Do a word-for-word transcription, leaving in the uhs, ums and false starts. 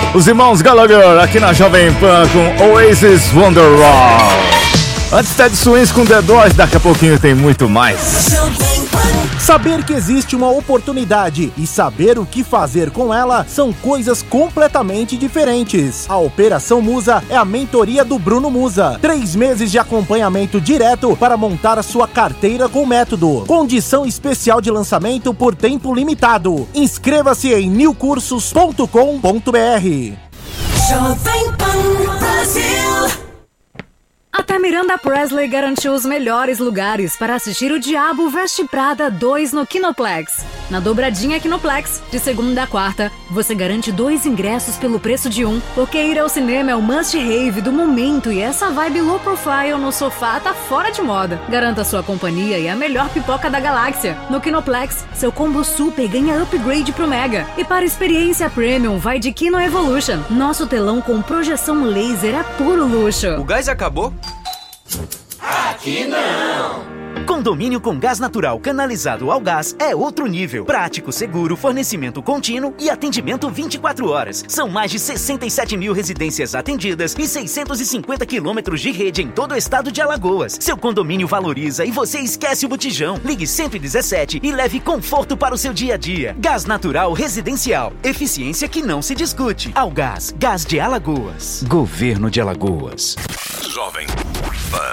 Os irmãos Gallagher aqui na Jovem Pan com Oasis Wonderwall. Antes Ted Swings com The Doors, daqui a pouquinho tem muito mais. Saber que existe uma oportunidade e saber o que fazer com ela são coisas completamente diferentes. A Operação Musa é a mentoria do Bruno Musa. Três meses de acompanhamento direto para montar a sua carteira com método. Condição especial de lançamento por tempo limitado. Inscreva-se em new cursos ponto com ponto b r. Jovem Pan Brasil. Até Miranda Presley garantiu os melhores lugares para assistir O Diabo Veste Prada dois no Kinoplex. Na dobradinha Kinoplex, de segunda a quarta, você garante dois ingressos pelo preço de um, porque ir ao cinema é o must-have do momento e essa vibe low profile no sofá tá fora de moda. Garanta sua companhia e a melhor pipoca da galáxia. No Kinoplex, seu combo super ganha upgrade pro Mega. E para experiência premium, vai de Kino Evolution. Nosso telão com projeção laser é puro luxo. O gás acabou? Aqui não! Condomínio com gás natural canalizado ao gás é outro nível. Prático, seguro, fornecimento contínuo e atendimento vinte e quatro horas. São mais de sessenta e sete mil residências atendidas e seiscentos e cinquenta quilômetros de rede em todo o estado de Alagoas. Seu condomínio valoriza e você esquece o botijão. Ligue cento e dezessete e leve conforto para o seu dia a dia. Gás natural residencial. Eficiência que não se discute. Algás, Gás de Alagoas. Governo de Alagoas. Jovem